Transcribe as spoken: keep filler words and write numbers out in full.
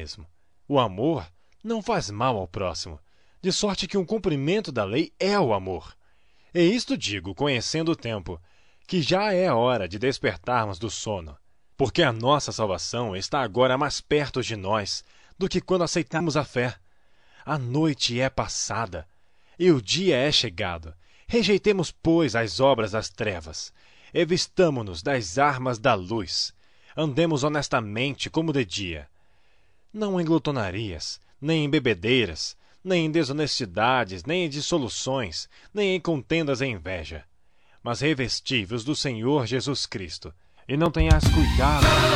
mesmo. O amor não faz mal ao próximo, de sorte que o cumprimento da lei é o amor. E isto digo, conhecendo o tempo, que já é hora de despertarmos do sono, porque a nossa salvação está agora mais perto de nós do que quando aceitamos a fé. A noite é passada e o dia é chegado. Rejeitemos, pois, as obras das trevas, e vistamo-nos das armas da luz. Andemos honestamente como de dia, não em glutonarias, nem em bebedeiras, nem em desonestidades, nem em dissoluções, nem em contendas e inveja. Mas revesti-vos do Senhor Jesus Cristo, e não tenhas cuidado